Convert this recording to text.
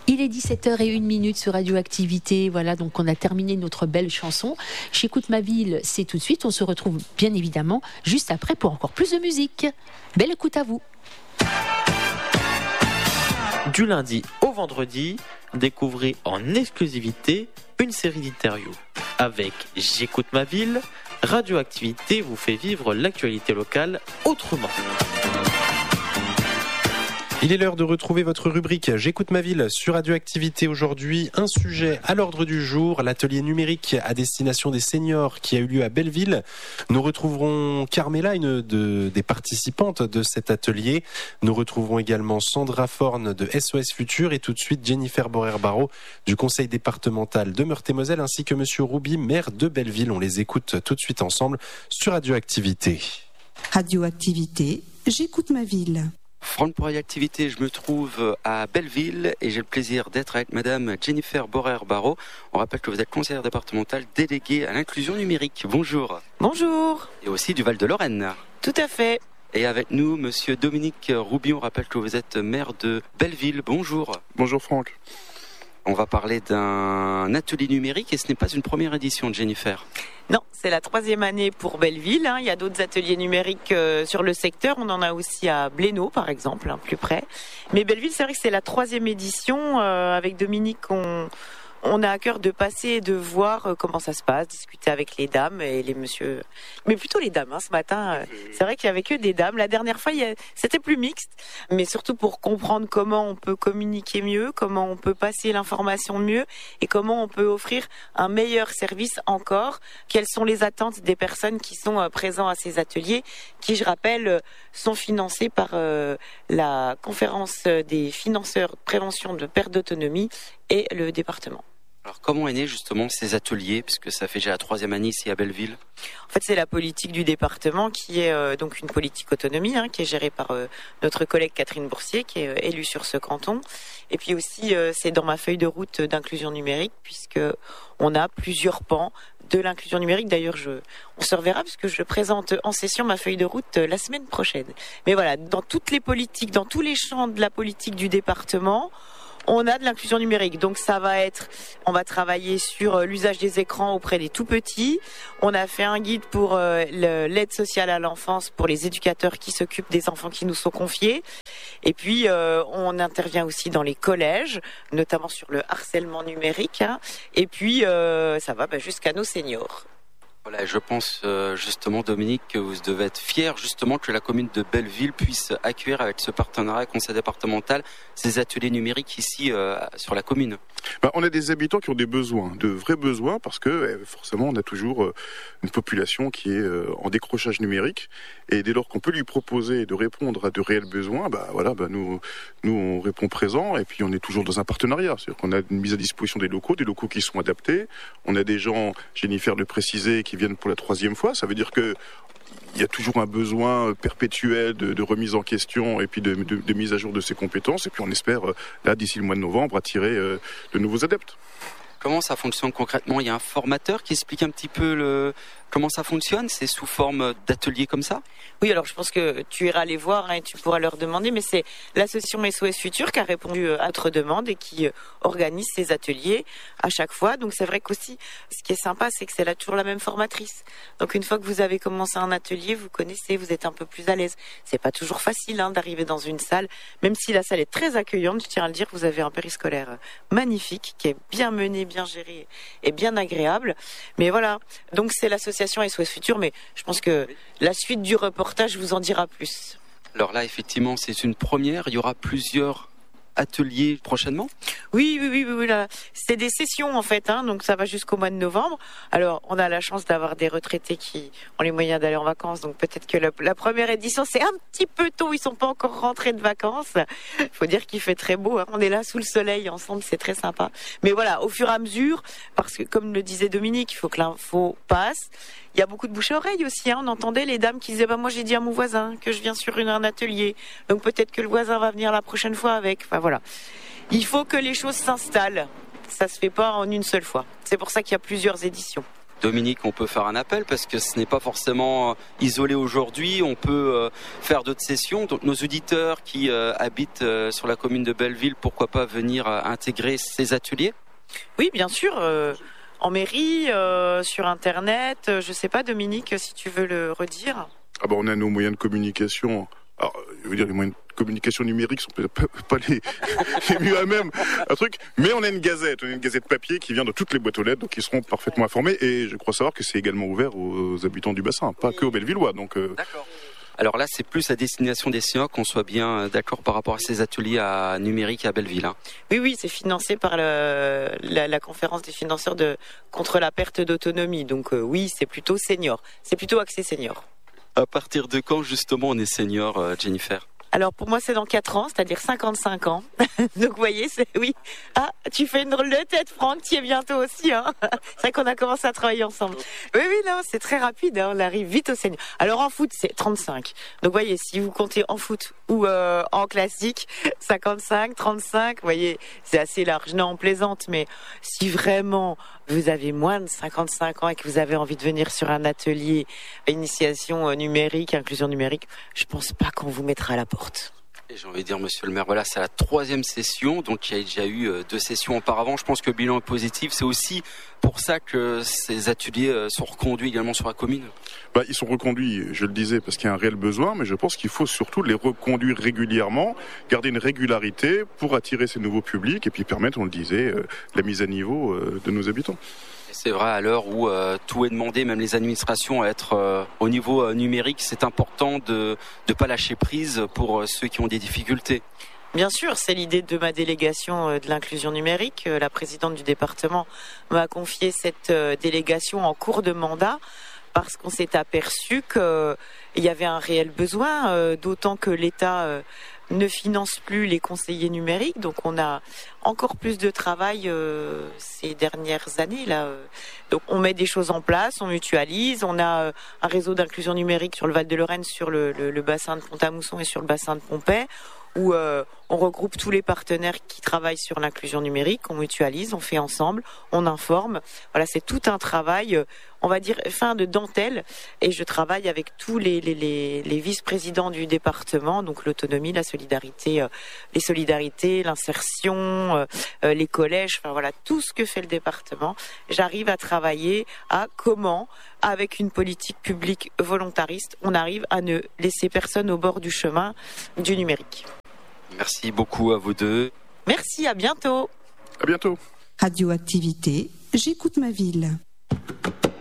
Il est 17h01 sur Radioactivité. Voilà, donc on a terminé notre belle chanson. J'écoute ma ville, c'est tout de suite. On se retrouve bien évidemment juste après pour encore plus de musique. Belle écoute à vous. Du lundi au vendredi, découvrez en exclusivité une série d'interviews. Avec J'écoute ma ville, Radioactivité vous fait vivre l'actualité locale autrement. Il est l'heure de retrouver votre rubrique J'écoute ma ville sur Radioactivité. Aujourd'hui, un sujet à l'ordre du jour, l'atelier numérique à destination des seniors qui a eu lieu à Belleville. Nous retrouverons Carmela, une des participantes de cet atelier. Nous retrouverons également Sandra Forne de SOS Futur et tout de suite Jennifer Borer-Barrault du conseil départemental de Meurthe-et-Moselle ainsi que Monsieur Rouby, maire de Belleville. On les écoute tout de suite ensemble sur Radioactivité. Radioactivité, J'écoute ma ville. Front pour Radioactivité, je me trouve à Belleville et j'ai le plaisir d'être avec Madame Jennifer Borer-Barrault. On rappelle que vous êtes conseillère départementale déléguée à l'inclusion numérique. Bonjour. Bonjour. Et aussi du Val-de-Lorraine. Tout à fait. Et avec nous, Monsieur Dominique Rouby, on rappelle que vous êtes maire de Belleville. Bonjour. Bonjour Franck. On va parler d'un atelier numérique et ce n'est pas une première édition de Jennifer. Non, c'est la 3e année pour Belleville. Il y a d'autres ateliers numériques sur le secteur. On en a aussi à Blénaud, par exemple, plus près. Mais Belleville, c'est vrai que c'est la 3e édition. Avec Dominique, on a à cœur de passer et de voir comment ça se passe, discuter avec les dames et les messieurs. Mais plutôt les dames, ce matin. C'est vrai qu'il y avait que des dames. La dernière fois, c'était plus mixte. Mais surtout pour comprendre comment on peut communiquer mieux, comment on peut passer l'information mieux et comment on peut offrir un meilleur service encore. Quelles sont les attentes des personnes qui sont présentes à ces ateliers, qui, je rappelle, sont financés par la conférence des financeurs de prévention de perte d'autonomie et le département. Alors comment est né justement ces ateliers, puisque ça fait déjà la 3e année ici à Belleville? En fait, c'est la politique du département qui est donc une politique autonomie, qui est gérée par notre collègue Catherine Boursier, qui est élue sur ce canton. Et puis aussi, c'est dans ma feuille de route d'inclusion numérique, puisque on a plusieurs pans de l'inclusion numérique. D'ailleurs, on se reverra puisque je présente en session ma feuille de route la semaine prochaine. Mais voilà, dans toutes les politiques, dans tous les champs de la politique du département, on a de l'inclusion numérique. Donc ça va être, on va travailler sur l'usage des écrans auprès des tout petits. On a fait un guide pour l'aide sociale à l'enfance pour les éducateurs qui s'occupent des enfants qui nous sont confiés. Et puis on intervient aussi dans les collèges, notamment sur le harcèlement numérique. Et puis ça va jusqu'à nos seniors. Voilà, je pense justement, Dominique, que vous devez être fier justement que la commune de Belleville puisse accueillir avec ce partenariat conseil départemental ces ateliers numériques ici sur la commune. On a des habitants qui ont des besoins, de vrais besoins, parce que forcément on a toujours une population qui est en décrochage numérique, et dès lors qu'on peut lui proposer de répondre à de réels besoins, nous on répond présent, et puis on est toujours dans un partenariat, c'est-à-dire qu'on a une mise à disposition des locaux qui sont adaptés, on a des gens, Jennifer le précisait, qui viennent pour la 3e fois, ça veut dire que il y a toujours un besoin perpétuel de remise en question et puis de mise à jour de ses compétences. Et puis on espère, là, d'ici le mois de novembre, attirer de nouveaux adeptes. Comment ça fonctionne concrètement? Il y a un formateur qui explique un petit peu comment ça fonctionne? C'est sous forme d'atelier comme ça? Oui, alors je pense que tu iras les voir et tu pourras leur demander, mais c'est l'association SOS Futur qui a répondu à votre demande et qui organise ces ateliers à chaque fois. Donc c'est vrai qu'aussi, ce qui est sympa, c'est que c'est là toujours la même formatrice. Donc une fois que vous avez commencé un atelier, vous connaissez, vous êtes un peu plus à l'aise. C'est pas toujours facile d'arriver dans une salle, même si la salle est très accueillante, je tiens à le dire, vous avez un périscolaire magnifique, qui est bien mené, bien géré et bien agréable. Mais voilà, donc c'est l'association SOS Futur, mais je pense que la suite du reportage vous en dira plus. Alors là, effectivement, c'est une première. Il y aura plusieurs ateliers prochainement? Oui, là. C'est des sessions en fait, donc ça va jusqu'au mois de novembre. Alors, on a la chance d'avoir des retraités qui ont les moyens d'aller en vacances, donc peut-être que la première édition, c'est un petit peu tôt, ils sont pas encore rentrés de vacances. Faut dire qu'il fait très beau, on est là sous le soleil ensemble, c'est très sympa. Mais voilà, au fur et à mesure, parce que comme le disait Dominique, il faut que l'info passe. Il y a beaucoup de bouche à oreille aussi, on entendait les dames qui disaient moi j'ai dit à mon voisin que je viens sur un atelier, donc peut-être que le voisin va venir la prochaine fois avec. Enfin voilà, il faut que les choses s'installent, ça se fait pas en une seule fois. C'est pour ça qu'il y a plusieurs éditions. Dominique, on peut faire un appel parce que ce n'est pas forcément isolé aujourd'hui. On peut faire d'autres sessions. Donc nos auditeurs qui habitent sur la commune de Belleville, pourquoi pas venir intégrer ces ateliers ? Oui, bien sûr. En mairie, sur Internet. Je sais pas, Dominique, si tu veux le redire. Ah bah on a nos moyens de communication. Alors, je veux dire, les moyens de communication numérique sont peut-être pas les mieux à même, un truc. Mais on a une gazette papier qui vient de toutes les boîtes aux lettres, donc ils seront parfaitement informés. Et je crois savoir que c'est également ouvert aux habitants du bassin, pas que aux Bellevillois. Donc, D'accord. Alors là, c'est plus à destination des seniors, qu'on soit bien d'accord par rapport à ces ateliers numériques à Belleville. Hein. Oui, c'est financé par la conférence des financeurs contre la perte d'autonomie. Donc oui, c'est plutôt senior. C'est plutôt axé senior. À partir de quand, justement, on est senior, Jennifer ? Alors pour moi c'est dans 4 ans, c'est-à-dire 55 ans. Donc vous voyez, c'est oui. Ah, tu fais une drôle de tête, Franck, tu y es bientôt aussi. Hein. C'est vrai qu'on a commencé à travailler ensemble. Oui, non, c'est très rapide, hein, on arrive vite au senior. Alors en foot c'est 35. Donc vous voyez, si vous comptez en foot ou en classique, 55, 35, vous voyez, c'est assez large. Non, on plaisante, mais si vraiment vous avez moins de 55 ans et que vous avez envie de venir sur un atelier initiation numérique, inclusion numérique, je pense pas qu'on vous mettra à la porte. Et j'ai envie de dire, monsieur le maire, voilà, c'est la 3e session, donc il y a déjà eu 2 sessions auparavant. Je pense que le bilan est positif. C'est aussi pour ça que ces ateliers sont reconduits également sur la commune. Bah, ils sont reconduits, je le disais, parce qu'il y a un réel besoin, mais je pense qu'il faut surtout les reconduire régulièrement, garder une régularité pour attirer ces nouveaux publics et puis permettre, on le disait, la mise à niveau de nos habitants. C'est vrai, à l'heure où tout est demandé, même les administrations, à être au niveau numérique, c'est important de ne pas lâcher prise pour ceux qui ont des difficultés. Bien sûr, c'est l'idée de ma délégation de l'inclusion numérique. La présidente du département m'a confié cette délégation en cours de mandat parce qu'on s'est aperçu qu'il y avait un réel besoin, d'autant que l'État ne finance plus les conseillers numériques, donc on a encore plus de travail ces dernières années là. Donc on met des choses en place, on mutualise, on a un réseau d'inclusion numérique sur le Val de Lorraine, sur le bassin de Pont-à-Mousson et sur le bassin de Pompey, où on regroupe tous les partenaires qui travaillent sur l'inclusion numérique, on mutualise, on fait ensemble, on informe. Voilà, c'est tout un travail, on va dire, fin de dentelle. Et je travaille avec tous les vice-présidents du département, donc l'autonomie, la solidarité, les solidarités, l'insertion, les collèges, enfin voilà, tout ce que fait le département. J'arrive à travailler à comment, avec une politique publique volontariste, on arrive à ne laisser personne au bord du chemin du numérique. Merci beaucoup à vous deux. Merci, à bientôt. À bientôt. Radioactivité, j'écoute ma ville.